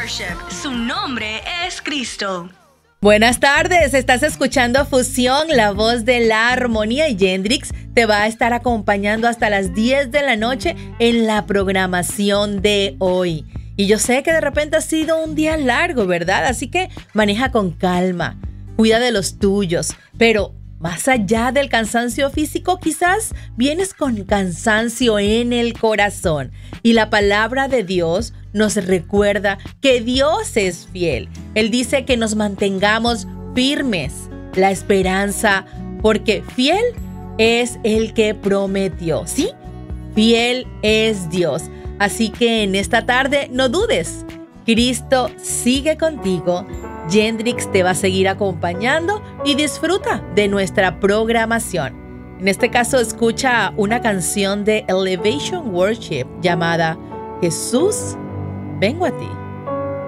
Worship. Su nombre es Cristo. Buenas tardes, estás escuchando Fusión, la voz de la armonía, y Yendrix te va a estar acompañando hasta las 10 de la noche en la programación de hoy. Y yo sé que de repente ha sido un día largo, ¿verdad? Así que maneja con calma, cuida de los tuyos, pero más allá del cansancio físico, quizás vienes con cansancio en el corazón. Y la palabra de Dios nos recuerda que Dios es fiel. Él dice que nos mantengamos firmes, la esperanza, porque fiel es el que prometió. ¿Sí? Fiel es Dios. Así que en esta tarde no dudes. Cristo sigue contigo. Yendrix te va a seguir acompañando y disfruta de nuestra programación. En este caso, escucha una canción de Elevation Worship llamada Jesús, vengo a ti.